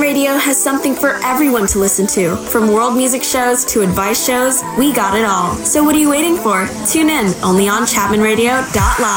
Radio has something for everyone to listen to. From world music shows to advice shows, we got it all. So what are you waiting for? Tune in, only on ChapmanRadio.live.